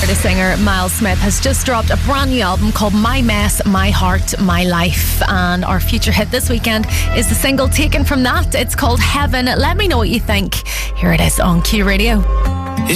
Florida singer Miles Smith has just dropped a brand new album called My Mess, My Heart, My Life. And our feature hit this weekend is the single taken from that. It's called Heaven. Let me know what you think. Here it is on Q Radio.